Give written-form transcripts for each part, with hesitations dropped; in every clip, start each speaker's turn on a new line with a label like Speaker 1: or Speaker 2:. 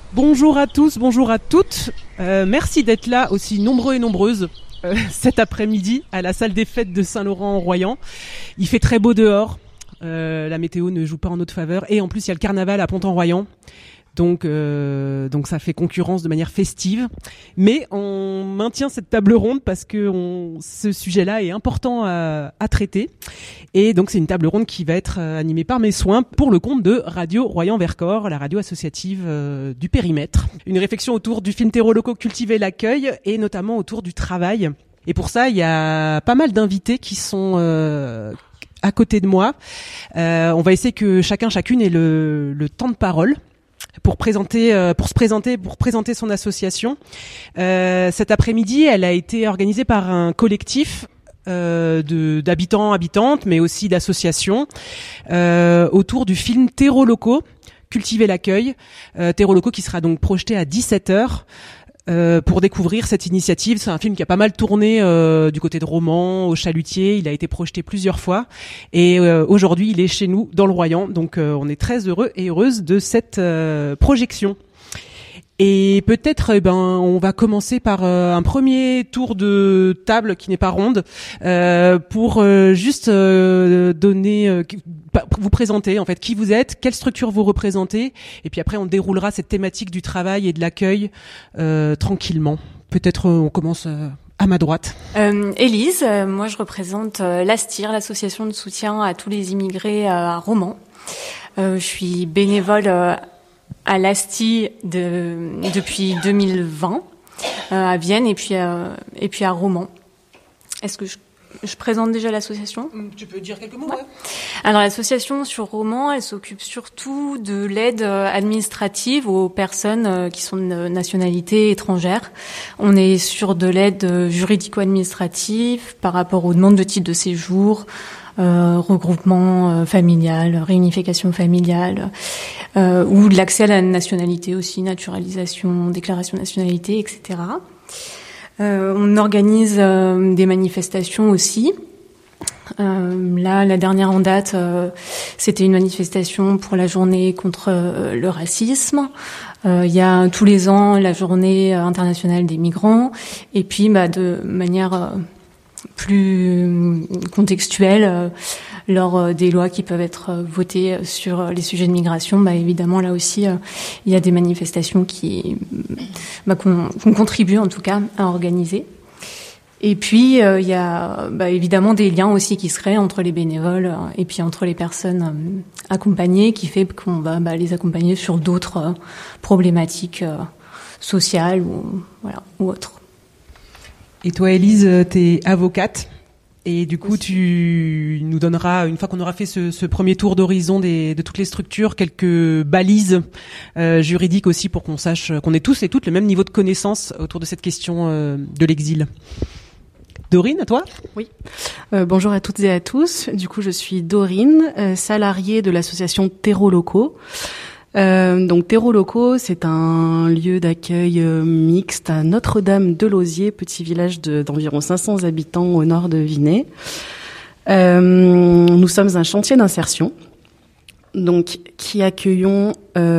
Speaker 1: Bonjour à tous, bonjour à toutes. Merci d'être là aussi nombreux et nombreuses cet après-midi à la salle des fêtes de Saint-Laurent-en-Royan. Il fait très beau dehors, la météo ne joue pas en notre faveur et en plus il y a le carnaval à Pont-en-Royan. Donc ça fait concurrence de manière festive. Mais on maintient cette table ronde parce que ce sujet-là est important à traiter. Et donc c'est une table ronde qui va être animée par mes soins pour le compte de Radio Royan-Vercors, la radio associative du périmètre. Une réflexion autour du film terreaux locaux cultiver l'accueil et notamment autour du travail. Et pour ça, il y a pas mal d'invités qui sont à côté de moi. On va essayer que chacune ait le temps de parole. Pour se présenter son association. Cet après-midi, elle a été organisée par un collectif d'habitants, habitantes, mais aussi d'associations autour du film Terreaux locaux, cultiver l'accueil. Terreaux locaux qui sera donc projeté à 17h. Pour découvrir cette initiative. C'est un film qui a pas mal tourné du côté de Romans, au Chalutier. Il a été projeté plusieurs fois et aujourd'hui il est chez nous dans le Royan. Donc on est très heureux et heureuse de cette projection. Et peut-être on va commencer par un premier tour de table qui n'est pas ronde pour juste vous présenter en fait qui vous êtes, quelle structure vous représentez et puis après on déroulera cette thématique du travail et de l'accueil tranquillement. Peut-être on commence à ma droite.
Speaker 2: Élise, moi je représente l'ASTIR, l'association de soutien à tous les immigrés à Romans. Je suis bénévole à l'ASTI depuis 2020 à Vienne et puis à Romans. Est-ce que je présente déjà l'association ?
Speaker 1: Tu peux dire quelques mots, ouais.
Speaker 2: Alors l'association sur Romans, elle s'occupe surtout de l'aide administrative aux personnes qui sont de nationalité étrangère. On est sur de l'aide juridico-administrative par rapport aux demandes de titre de séjour, regroupement familial, réunification familiale, ou de l'accès à la nationalité aussi, naturalisation, déclaration de nationalité, etc. On organise des manifestations aussi. Là, la dernière en date, c'était une manifestation pour la journée contre le racisme. Il y a tous les ans la journée internationale des migrants. Et puis, de manière plus contextuelle, lors des lois qui peuvent être votées sur les sujets de migration, évidemment là aussi il y a des manifestations qu'on contribue en tout cas à organiser. Et puis il y a évidemment des liens aussi qui se créent entre les bénévoles et puis entre les personnes accompagnées, qui fait qu'on va les accompagner sur d'autres problématiques sociales ou autres.
Speaker 1: Et toi, Élise, t'es avocate. Et du coup, tu nous donneras, une fois qu'on aura fait ce premier tour d'horizon de toutes les structures, quelques balises juridiques aussi pour qu'on sache qu'on ait tous et toutes le même niveau de connaissance autour de cette question de l'exil. Dorine, à toi ?
Speaker 3: Oui. Bonjour à toutes et à tous. Du coup, je suis Dorine, salariée de l'association Terreaux locaux. Donc Terreaux locaux, c'est un lieu d'accueil mixte à Notre-Dame-de-Lausier, petit village d'environ 500 habitants au nord de Vinay. Nous sommes un chantier d'insertion, donc qui accueillons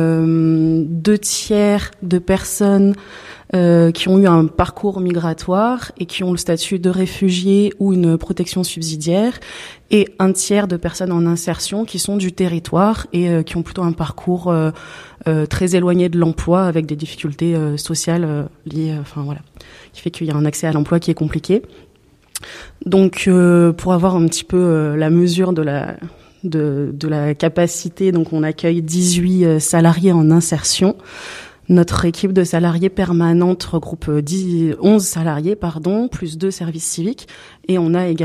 Speaker 3: 2/3 de personnes qui ont eu un parcours migratoire et qui ont le statut de réfugiés ou une protection subsidiaire, et 1/3 de personnes en insertion qui sont du territoire et qui ont plutôt un parcours très éloigné de l'emploi avec des difficultés sociales liées, qui fait qu'il y a un accès à l'emploi qui est compliqué. Donc pour avoir un petit peu la mesure de la capacité, donc on accueille 18 salariés en insertion. Notre équipe de salariés permanente regroupe 11 salariés, plus 2 services civiques, et on a également